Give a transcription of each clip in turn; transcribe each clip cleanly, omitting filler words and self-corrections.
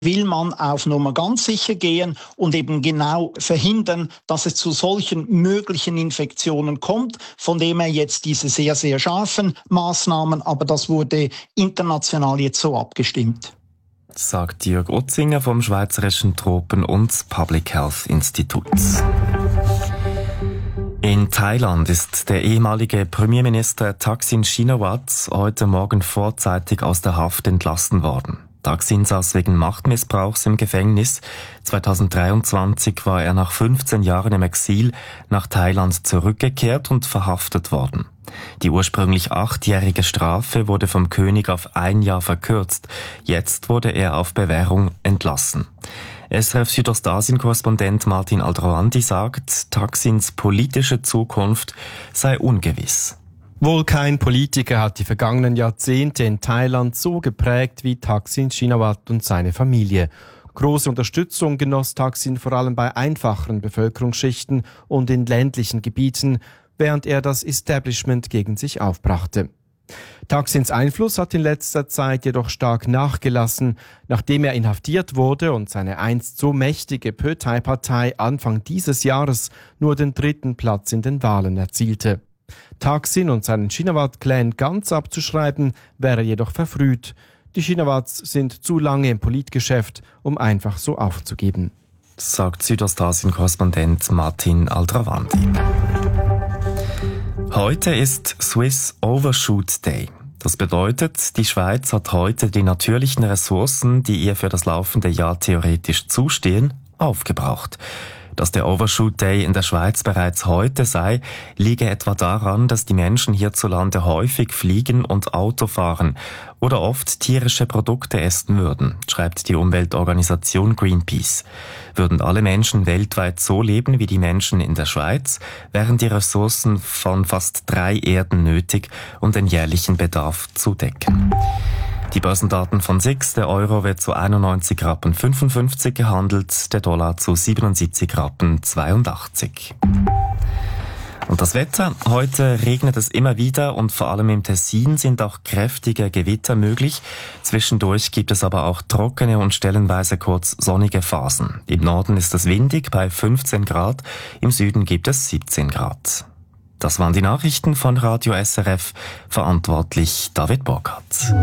will man auf Nummer ganz sicher gehen und eben genau verhindern, dass es zu solchen möglichen Infektionen kommt, von dem her jetzt diese sehr, sehr scharfen Maßnahmen, aber das wurde international jetzt so abgestimmt. Sagt Jörg Otzinger vom Schweizerischen Tropen- und Public Health Institut. In Thailand ist der ehemalige Premierminister Thaksin Shinawatra heute Morgen vorzeitig aus der Haft entlassen worden. Thaksin saß wegen Machtmissbrauchs im Gefängnis. 2023 war er nach 15 Jahren im Exil nach Thailand zurückgekehrt und verhaftet worden. Die ursprünglich 8-jährige Strafe wurde vom König auf 1 Jahr verkürzt. Jetzt wurde er auf Bewährung entlassen. SRF Südostasien-Korrespondent Martin Aldraoandi sagt, Thaksins politische Zukunft sei ungewiss. Wohl kein Politiker hat die vergangenen Jahrzehnte in Thailand so geprägt wie Thaksin Shinawatra und seine Familie. Große Unterstützung genoss Thaksin vor allem bei einfacheren Bevölkerungsschichten und in ländlichen Gebieten, während er das Establishment gegen sich aufbrachte. Thaksins Einfluss hat in letzter Zeit jedoch stark nachgelassen, nachdem er inhaftiert wurde und seine einst so mächtige Pheu Thai-Partei Anfang dieses Jahres nur den 3. Platz in den Wahlen erzielte. Thaksin und seinen Shinawatra-Clan ganz abzuschreiben, wäre jedoch verfrüht. Die Shinawatras sind zu lange im Politgeschäft, um einfach so aufzugeben. Sagt Südostasien-Korrespondent Martin Aldraoandi. Heute ist Swiss Overshoot Day. Das bedeutet, die Schweiz hat heute die natürlichen Ressourcen, die ihr für das laufende Jahr theoretisch zustehen, aufgebraucht. Dass der Overshoot Day in der Schweiz bereits heute sei, liege etwa daran, dass die Menschen hierzulande häufig fliegen und Auto fahren oder oft tierische Produkte essen würden, schreibt die Umweltorganisation Greenpeace. Würden alle Menschen weltweit so leben wie die Menschen in der Schweiz, wären die Ressourcen von fast 3 Erden nötig, um den jährlichen Bedarf zu decken. Die Börsendaten von SIX, der Euro wird zu 91,55 Rappen gehandelt, der Dollar zu 77,82 Rappen. Und das Wetter? Heute regnet es immer wieder und vor allem im Tessin sind auch kräftige Gewitter möglich. Zwischendurch gibt es aber auch trockene und stellenweise kurz sonnige Phasen. Im Norden ist es windig bei 15 Grad, im Süden gibt es 17 Grad. Das waren die Nachrichten von Radio SRF, verantwortlich David Burkhardt.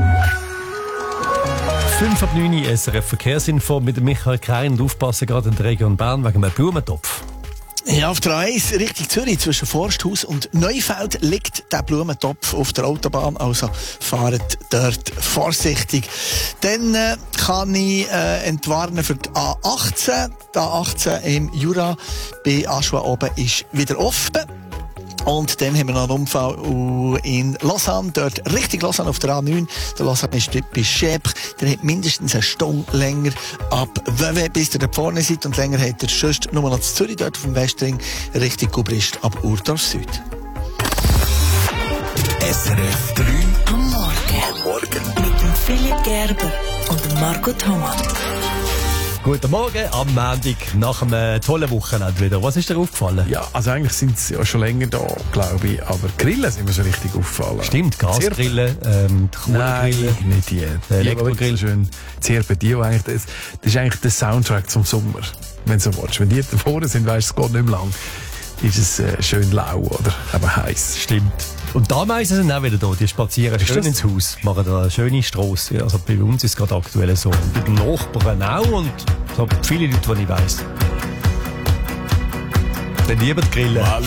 5:09 SRF Verkehrsinfo mit Michael Krein und aufpassen gerade in der Region Bern wegen einem Blumentopf. Ja, auf der A1 Richtung Zürich zwischen Forsthaus und Neufeld liegt der Blumentopf auf der Autobahn, also fahrt dort vorsichtig. Dann kann ich entwarnen für die A18. Die A18 im Jura bei Aschua oben ist wieder offen. Und dann haben wir noch einen Unfall in Lausanne, dort Richtung Lausanne auf der A9. Der Lausanne ist bei Schäbch. Der hat mindestens eine Stunde länger ab Vevey, bis ihr da vorne seid. Und länger hat er sonst nur noch zu Zürich, dort auf dem Westring, Richtung Gubrist ab Urdorf Süd. SRF 3 am Morgen. Mit dem Philipp Gerber und dem Marco Thomas. Guten Morgen am Montag nach einem tollen Wochenende wieder. Was ist dir aufgefallen? Ja, also eigentlich sind sie ja schon länger da, glaube ich. Aber Grillen sind mir so richtig aufgefallen. Stimmt, Gasgrillen, Nein, nicht die. Elektrogrill. Schön Zirpen, die eigentlich, das ist eigentlich der Soundtrack zum Sommer, wenn du so willst. Wenn die da vorne sind, weisst du, es geht nicht mehr lang. Ist es schön lau oder aber heiß. Stimmt. Und die Ameisen sind auch wieder da. Die spazieren schön ins Haus, machen da eine schöne Strasse. Also bei uns ist es gerade aktuell so. Und bei den Nachbarn auch und so viele Leute, die ich weiss. Dann lieber die Grillen.